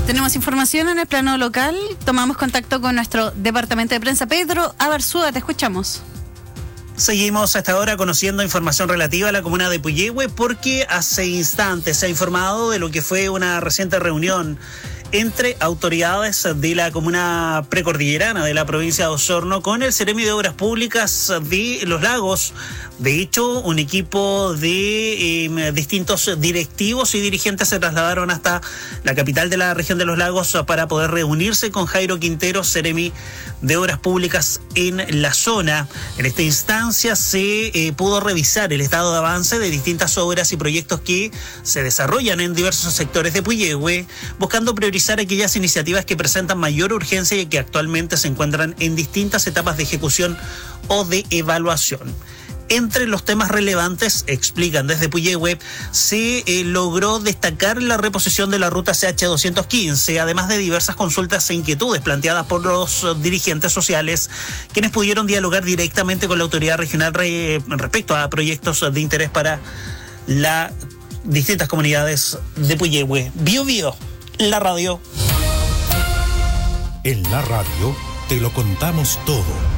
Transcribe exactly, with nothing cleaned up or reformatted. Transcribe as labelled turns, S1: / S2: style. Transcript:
S1: Tenemos información en el plano local. Tomamos contacto con nuestro departamento de prensa. Pedro Abarzúa, te escuchamos.
S2: Seguimos hasta ahora conociendo información relativa a la comuna de Puyehue porque hace instantes se ha informado de lo que fue una reciente reunión entre autoridades de la comuna precordillerana de la provincia de Osorno con el Ceremi de Obras Públicas de Los Lagos. De hecho, un equipo de eh, distintos directivos y dirigentes se trasladaron hasta la capital de la región de Los Lagos para poder reunirse con Jairo Quintero, Ceremi de Obras Públicas en la zona. En esta instancia se eh, pudo revisar el estado de avance de distintas obras y proyectos que se desarrollan en diversos sectores de Puyehue, buscando priorizar aquellas iniciativas que presentan mayor urgencia y que actualmente se encuentran en distintas etapas de ejecución o de evaluación. Entre los temas relevantes, explican desde Puyehue, se eh, logró destacar la reposición de la ruta C H doscientos quince, además de diversas consultas e inquietudes planteadas por los dirigentes sociales, quienes pudieron dialogar directamente con la autoridad regional re, respecto a proyectos de interés para las distintas comunidades de Puyehue. Bio Bio, la radio.
S3: En la radio te lo contamos todo.